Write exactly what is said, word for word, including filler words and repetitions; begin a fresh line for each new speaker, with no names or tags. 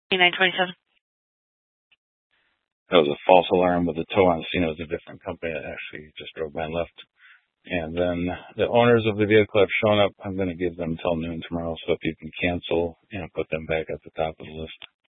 nine twenty-seven.
That was a false alarm with a tow on scene. It was a different company that actually just drove by and left. And then the owners of the vehicle have shown up. I'm going to give them till noon tomorrow, so if you can cancel and put them back at the top of the list.